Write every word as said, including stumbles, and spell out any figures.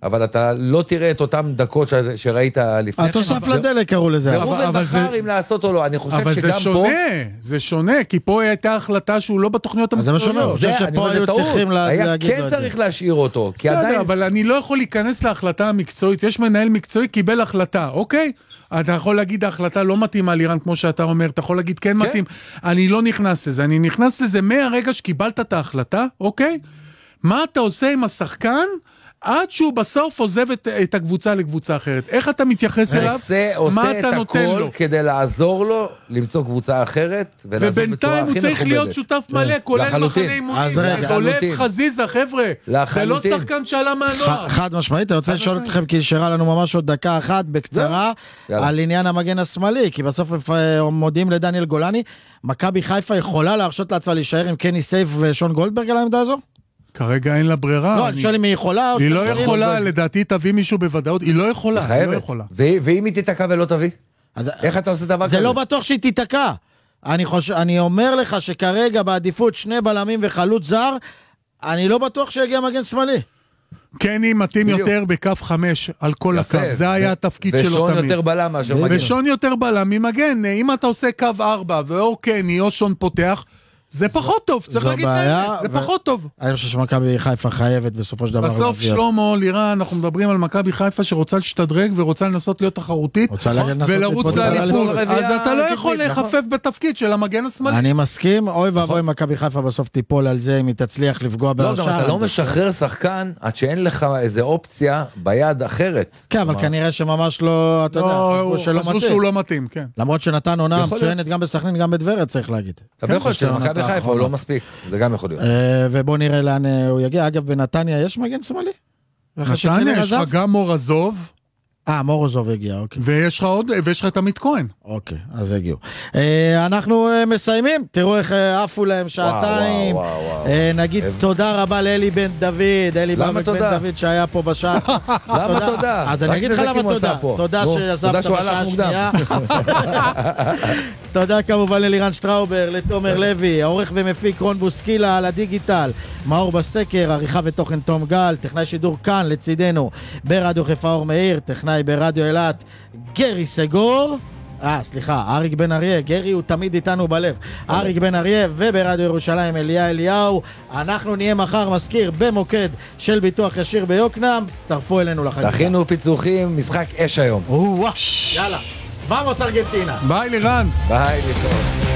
אבל אתה לא תראה את אותם דקות שראית לפני. התוסף לדלק קראו לזה. ראובן בחר אם לעשות או לא, אני חושב שגם פה... אבל זה שונה, זה שונה, כי פה הייתה החלטה שהוא לא בתוכניות המקצועיות. זה, אני חושב שפה היה כן צריך להשאיר אותו. בסדר, אבל אני לא יכול להיכנס להחלטה המקצועית, יש מנהל מקצועי, קיבל החלטה, אוקיי? אתה יכול להגיד ההחלטה לא מתאימה לירן כמו שאתה אומר, אתה יכול להגיד כן מתאים, אני לא נכנס לזה, אני נכנס לזה מהרגע שקיבלת את ההחלטה, אוקיי? מה אתה עושה עם השחקן עד שהוא בסוף עוזב את, את הקבוצה לקבוצה אחרת? איך אתה מתייחס אליו? עושה, עושה את הכל כדי לעזור לו למצוא קבוצה אחרת ולעזור בצורה הכי מכובדת. ובינתיים הוא צריך להיות שותף מלא, כולל מחנה אימונים. דולב חזיזה, חבר'ה, זה לא שחקן שעלה מהנוער. חד משמעית, אני רוצה לשאול אתכם, כי נשארה לנו ממש עוד דקה אחת בקצרה, על עניין המגן השמאלי, כי בסוף מודיעים לדניאל גולני, מכבי חיפה יכולה להרשות לעצמה להישאר עם קני סייף ושון גולדברג על העמדה הזו? כרגע אין לה ברירה. לא, אני שואל אם היא יכולה. היא לא יכולה, לדעתי תביא מישהו בוודאות, היא לא יכולה, היא לא יכולה. ואם היא תתקע ולא תביא? איך אתה עושה דבר כזה? זה לא בטוח שהיא תתקע. אני אומר לך שכרגע בעדיפות שני בלמים וחלוץ זר, אני לא בטוח שיגיע מגן שמאלי. כן, היא מתאים יותר בקו חמש על כל הקו, זה היה התפקיד שלו תמיד. ושון יותר בלם מאשר מגן. ושון יותר בלם ממגן, אם אתה עושה קו ארבע, ואו קני או שון פותח, זה פחות טוב, צריך להגיד כאלה, זה פחות טוב. אני חושב שמכבי חיפה חייבת בסופו של דבר. בסוף שלמה, לירה, אנחנו מדברים על מכבי חיפה שרוצה להשתדרג ורוצה לנסות להיות תחרותית, ולרוץ לאליפות. אז אתה לא יכול לחפף בתפקיד של המגן השמאלי. אני מסכים, אוי ואבוי מכבי חיפה בסוף תיפול על זה, אם היא תצליח לפגוע בהרשעה. לא, גם אתה לא משחרר שחקן עד שאין לך איזה אופציה ביד אחרת. כן, אבל כנראה שממש לא, אתה יודע, חשבו שהוא לא מתאים, כן. למרות שנתן עונה מצוינת גם בסכנין, גם בדברת, צריך להגיד. בחיפה הוא לא מספיק, זה גם יכול להיות. ובוא נראה לאן הוא יגיע. אגב, בנתניה יש מגן שמאלי? נתניה, יש לך גם מורזוב. אה, מורזוב הגיע, אוקיי. ויש לך עוד, ויש לך את עמית כהן. אוקיי, אז הגיעו. אנחנו מסיימים, תראו איך עפו להם שעתיים. נגיד תודה רבה לאלי בן דוד, אלי בן דוד שהיה פה בשעה. למה תודה? אז אני אגיד לך למה תודה. תודה שעזבת בשעה השנייה. תודה כמובן ללירן שטראובר, לתומר לוי, העורך ומפיק רון בוסקילה על הדיגיטל, מאור בסטקר, עריכה ותוכן תום גל, טכנאי שידור כאן לצידנו, ברדיו חיפה אור מאיר, טכנאי ברדיו אילת, גרי סגור, אה סליחה, אריק בן אריה, גרי הוא תמיד איתנו בלב, אריק בן אריה, וברדיו ירושלים אליה אליהו. אנחנו נהיה מחר מזכיר במוקד של ביטוח ישיר ביוקנעם, תרפו אלינו לחגיגה. תכינו פיצוחים, משחק אש היום. יאללה, ואמוס ארגנטינה. ביי לירן. ביי לירן.